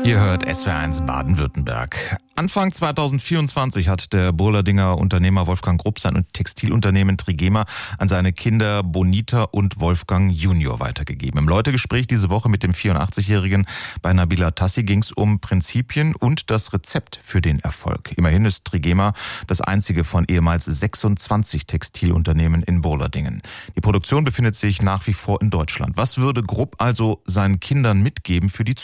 Ihr hört SWR1 Baden-Württemberg. Anfang 2024 hat der Burladinger Unternehmer Wolfgang Grupp sein Textilunternehmen Trigema an seine Kinder Bonita und Wolfgang Junior weitergegeben. Im Leute-Gespräch diese Woche mit dem 84-Jährigen bei Nabila Tassi ging es um Prinzipien und das Rezept für den Erfolg. Immerhin ist Trigema das einzige von ehemals 26 Textilunternehmen in Burladingen. Die Produktion befindet sich nach wie vor in Deutschland. Was würde Grupp also seinen Kindern mitgeben für die